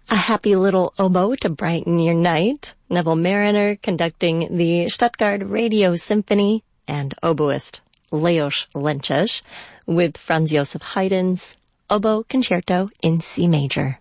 A happy little oboe to brighten your night. Neville Mariner conducting the Stuttgart Radio Symphony, and oboist Leos Lenches with Franz Joseph Haydn's Oboe Concerto in C Major.